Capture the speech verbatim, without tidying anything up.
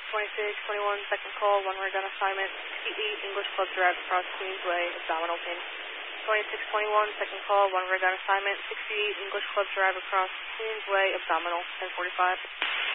twenty-six twenty-one, second call, one rig on assignment, sixty-eight English Club Drive across Queensway, abdominal pin. twenty-six twenty-one, second call, one rig on assignment, sixty-eight English Club Drive across Queensway, abdominal, ten forty-five.